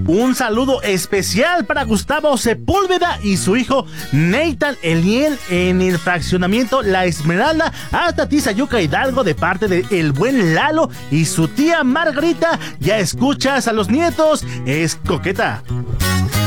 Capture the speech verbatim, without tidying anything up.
Un saludo especial para Gustavo Sepúlveda y su hijo Nathan Eliel en el fraccionamiento La Esmeralda, hasta Tizayuca, Hidalgo, de parte de el buen Lalo y su tía Margarita. Ya escuchas a los nietos, es coqueta.